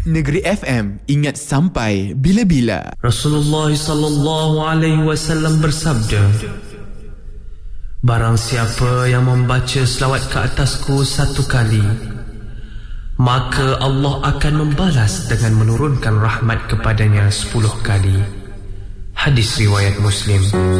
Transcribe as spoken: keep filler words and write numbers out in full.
Negeri F M, ingat sampai bila-bila. Rasulullah sallallahu alaihi wasallam bersabda, barang siapa yang membaca selawat ke atasku satu kali, maka Allah akan membalas dengan menurunkan rahmat kepadanya sepuluh kali. Hadis riwayat Muslim.